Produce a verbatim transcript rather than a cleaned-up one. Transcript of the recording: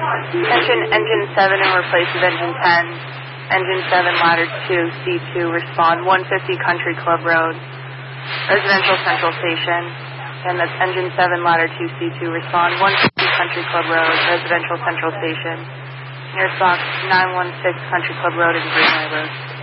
Attention engine seven in replace of engine ten. Engine seven, ladder two, C two, respond one fifty Country Club Road, Residential Central Station. And that's engine seven, ladder two, C two, respond one fifty Country Club Road, Residential Central Station. Nearest box nine one six Country Club Road and Greenway Road.